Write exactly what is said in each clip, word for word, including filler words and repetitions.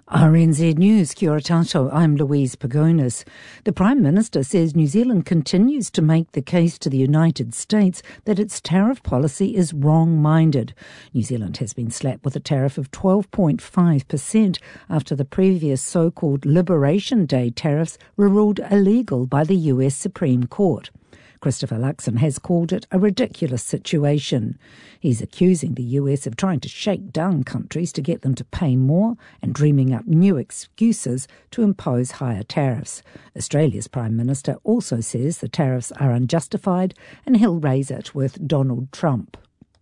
R N Z News, kia ora tātou, I'm Louise Pagonis. The Prime Minister says New Zealand continues to make the case to the United States that its tariff policy is wrong-minded. New Zealand has been slapped with a tariff of twelve point five percent after the previous so-called Liberation Day tariffs were ruled illegal by the U S Supreme Court. Christopher Luxon has called it a ridiculous situation. He's accusing the U S of trying to shake down countries to get them to pay more and dreaming up new excuses to impose higher tariffs. Australia's Prime Minister also says the tariffs are unjustified and he'll raise it with Donald Trump.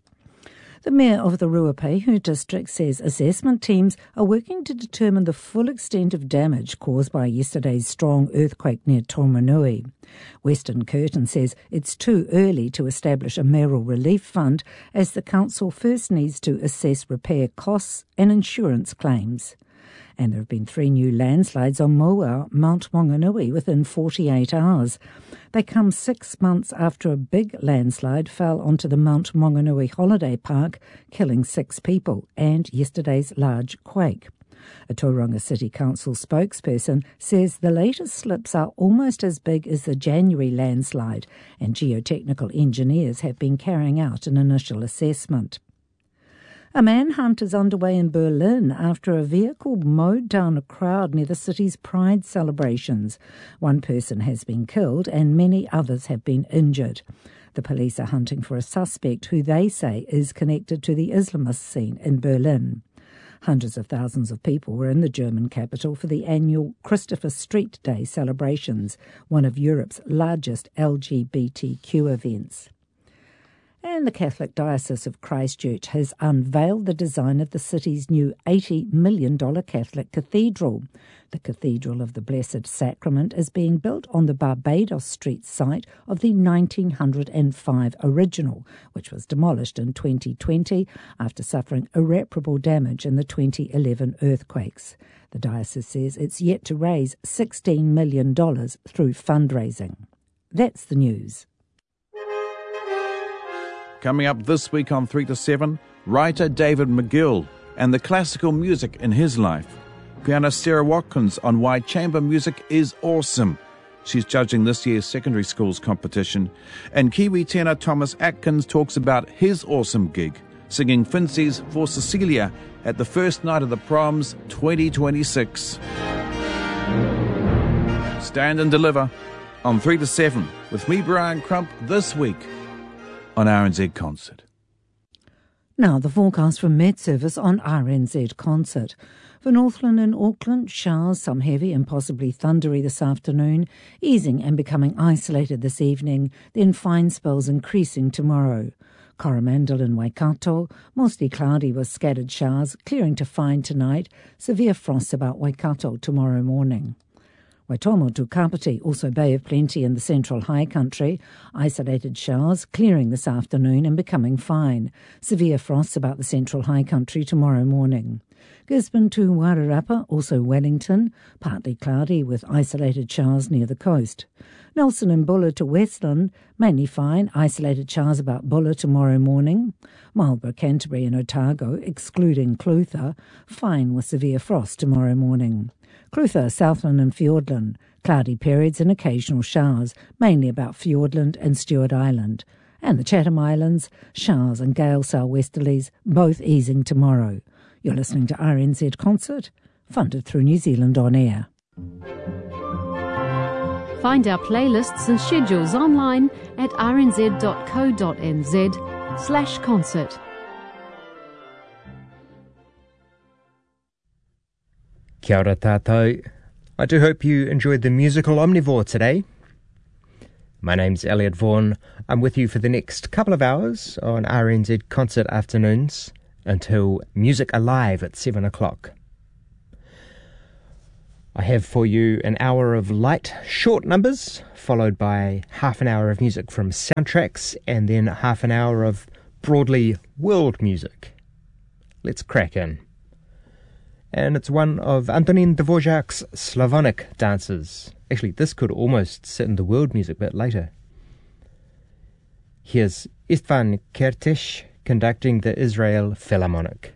The Mayor of the Ruapehu district says assessment teams are working to determine the full extent of damage caused by yesterday's strong earthquake near Tomanui. Western Curtin says it's too early to establish a mayoral relief fund as the council first needs to assess repair costs and insurance claims. And there have been three new landslides on Moa, Mount Maunganui, within forty-eight hours. They come six months after a big landslide fell onto the Mount Maunganui Holiday Park, killing six people, and yesterday's large quake. A Tauranga City Council spokesperson says the latest slips are almost as big as the January landslide, and geotechnical engineers have been carrying out an initial assessment. A manhunt is underway in Berlin after a vehicle mowed down a crowd near the city's Pride celebrations. One person has been killed and many others have been injured. The police are hunting for a suspect who they say is connected to the Islamist scene in Berlin. Hundreds of thousands of people were in the German capital for the annual Christopher Street Day celebrations, one of Europe's largest L G B T Q events. And the Catholic Diocese of Christchurch has unveiled the design of the city's new eighty million dollars Catholic cathedral. The Cathedral of the Blessed Sacrament is being built on the Barbados Street site of the nineteen oh five original, which was demolished in twenty twenty after suffering irreparable damage in the twenty eleven earthquakes. The diocese says it's yet to raise sixteen million dollars through fundraising. That's the news. Coming up this week on three to seven, writer David McGill and the classical music in his life. Pianist Sarah Watkins on why chamber music is awesome. She's judging this year's secondary schools competition. And Kiwi tenor Thomas Atkins talks about his awesome gig, singing Fincy's For Cecilia at the first night of the Proms twenty twenty-six. Stand and Deliver on three to seven with me, Brian Crump, this week on R N Z Concert. Now the forecast from Met Service on R N Z Concert. For Northland and Auckland, showers, some heavy and possibly thundery this afternoon, easing and becoming isolated this evening, then fine spells increasing tomorrow. Coromandel and Waikato, mostly cloudy with scattered showers, clearing to fine tonight, severe frosts about Waikato tomorrow morning. Waitomo to Kapiti, also Bay of Plenty in the central high country. Isolated showers, clearing this afternoon and becoming fine. Severe frosts about the central high country tomorrow morning. Gisborne to Wairarapa, also Wellington, partly cloudy with isolated showers near the coast. Nelson and Buller to Westland, mainly fine, isolated showers about Buller tomorrow morning. Marlborough, Canterbury and Otago, excluding Clutha, fine with severe frost tomorrow morning. Clutha, Southland and Fiordland, cloudy periods and occasional showers, mainly about Fiordland and Stewart Island. And the Chatham Islands, showers and gale southwesterlies, both easing tomorrow. You're listening to R N Z Concert, funded through New Zealand On Air. Find our playlists and schedules online at rnz.co.nz slash concert. Kia ora tātou. I do hope you enjoyed the musical omnivore today. My name's Elliot Vaughan. I'm with you for the next couple of hours on R N Z Concert Afternoons until Music Alive at seven o'clock. I have for you an hour of light, short numbers, followed by half an hour of music from soundtracks, and then half an hour of broadly world music. Let's crack in. And it's one of Antonin Dvorak's Slavonic dances. Actually, this could almost sit in the world music bit later. Here's Istvan Kertész conducting the Israel Philharmonic.